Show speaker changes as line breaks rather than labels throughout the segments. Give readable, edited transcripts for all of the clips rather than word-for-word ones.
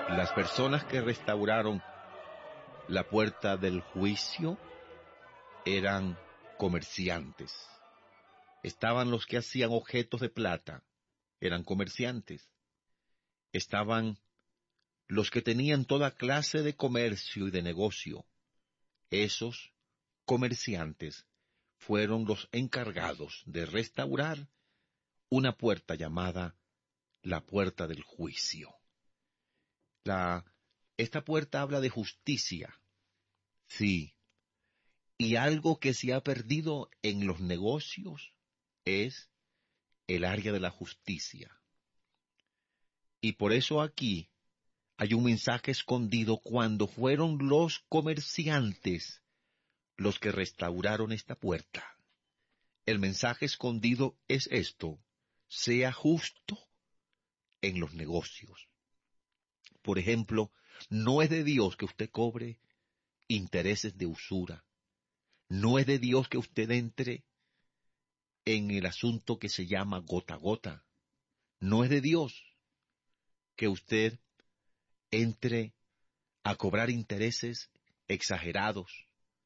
Las personas que restauraron la puerta del juicio eran comerciantes. Estaban los que hacían objetos de plata, eran comerciantes. Estaban los que tenían toda clase de comercio y de negocio. Esos comerciantes fueron los encargados de restaurar una puerta llamada la puerta del juicio. Esta puerta habla de justicia, sí, y algo que se ha perdido en los negocios es el área de la justicia. Y por eso aquí hay un mensaje escondido cuando fueron los comerciantes los que restauraron esta puerta. El mensaje escondido es esto: sea justo en los negocios. Por ejemplo, no es de Dios que usted cobre intereses de usura. No es de Dios que usted entre en el asunto que se llama gota a gota. No es de Dios que usted entre a cobrar intereses exagerados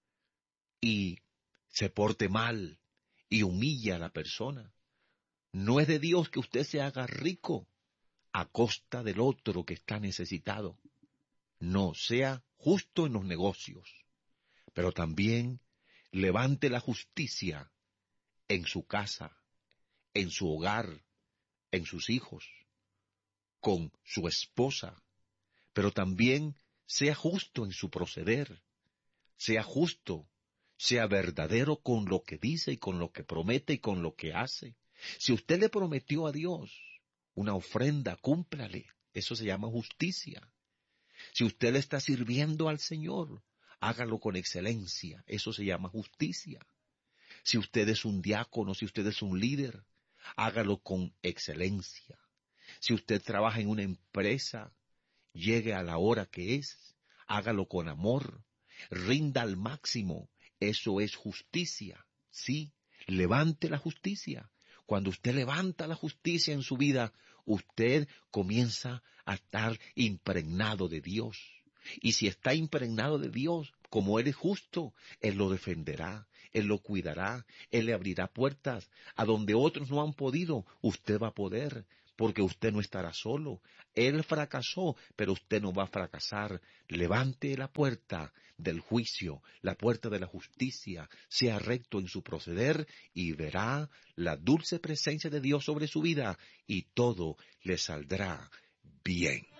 y se porte mal y humilla a la persona. No es de Dios que usted se haga rico a costa del otro que está necesitado. No, sea justo en los negocios, pero también levante la justicia en su casa, en su hogar, en sus hijos, con su esposa, pero también sea justo en su proceder, sea justo, sea verdadero con lo que dice y con lo que promete y con lo que hace. Si usted le prometió a Dios una ofrenda, cúmplale. Eso se llama justicia. Si usted le está sirviendo al Señor, hágalo con excelencia. Eso se llama justicia. Si usted es un diácono, si usted es un líder, hágalo con excelencia. Si usted trabaja en una empresa, llegue a la hora que es, hágalo con amor, rinda al máximo. Eso es justicia. Sí, levante la justicia. Cuando usted levanta la justicia en su vida, usted comienza a estar impregnado de Dios. Y si está impregnado de Dios, como Él es justo, Él lo defenderá, Él lo cuidará, Él le abrirá puertas. A donde otros no han podido, usted va a poder, porque usted no estará solo. Él fracasó, pero usted no va a fracasar. Levante la puerta del juicio, la puerta de la justicia, sea recto en su proceder y verá la dulce presencia de Dios sobre su vida y todo le saldrá bien.